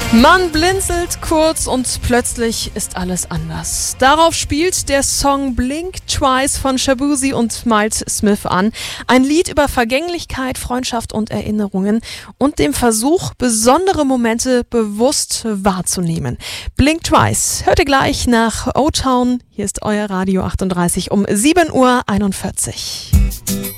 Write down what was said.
Man blinzelt kurz und plötzlich ist alles anders. Darauf spielt der Song Blink Twice von Shaboozey und Miles Smith an. Ein Lied über Vergänglichkeit, Freundschaft und Erinnerungen und dem Versuch, besondere Momente bewusst wahrzunehmen. Blink Twice hört ihr gleich nach O-Town. Hier ist euer Radio 38 um 7:41 Uhr.